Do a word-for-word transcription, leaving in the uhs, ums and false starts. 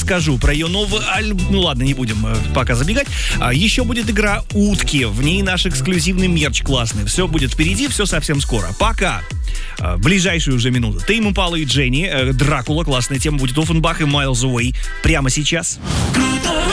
расскажу про ее новый альбом. Ну ладно, не будем пока забегать. Еще будет игра «Утки». В ней наш эксклюзивный мерч классный. Все будет впереди, все совсем скоро. Пока. В ближайшую уже минуту. Тейм Импала и Дженни. Дракула. Классная тема будет. Оффенбах и Miles Away. Прямо сейчас. Крутой